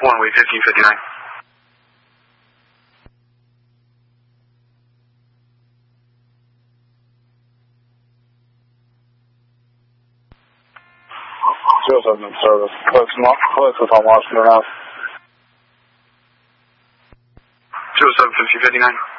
One-way 1559. Joseph in service. Close with Tom Washington now. 07 1559.